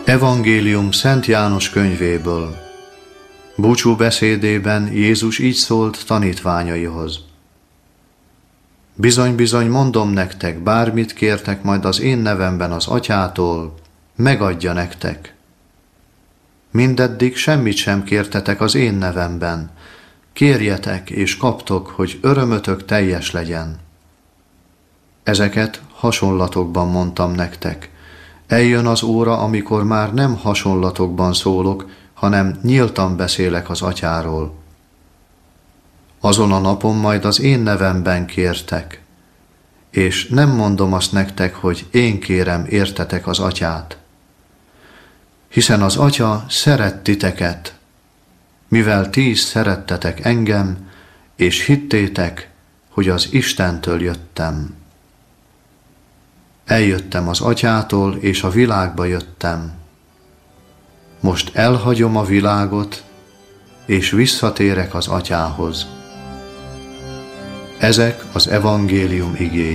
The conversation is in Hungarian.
Evangélium Szent János könyvéből. Búcsú beszédében Jézus így szólt tanítványaihoz. Bizony-bizony mondom nektek, bármit kértek majd az én nevemben az Atyától, megadja nektek. Mindeddig semmit sem kértetek az én nevemben. Kérjetek és kaptok, hogy örömötök teljes legyen. Ezeket hasonlatokban mondtam nektek. Eljön az óra, amikor már nem hasonlatokban szólok, hanem nyíltan beszélek az Atyáról. Azon a napon majd az én nevemben kértek, és nem mondom azt nektek, hogy én kérem értetek az Atyát. Hiszen az Atya szeret titeket, mivel ti is szerettetek engem, és hittétek, hogy az Istentől jöttem. Eljöttem az Atyától, és a világba jöttem. Most elhagyom a világot, és visszatérek az Atyához. Ezek az evangélium igéi.